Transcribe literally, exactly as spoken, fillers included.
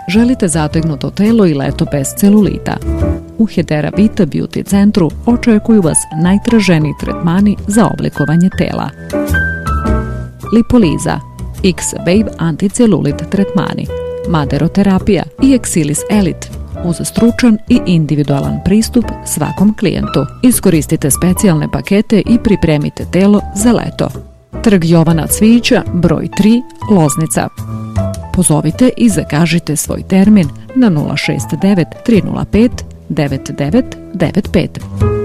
Želite zategnuto telo i leto bez celulita? U Hedera Vita Beauty centru očekuju vas najtraženiji tretmani za oblikovanje tela. Lipoliza, X-Wave anticelulit tretmani, maderoterapija i Exilis Elite uz stručan i individualan pristup svakom klijentu. Iskoristite specijalne pakete i pripremite telo za leto. Trg Jovana Cvijića, broj tri, Loznica. Pozovite i zakažite svoj termin na nula šest devet tri nula pet devet devet devet pet.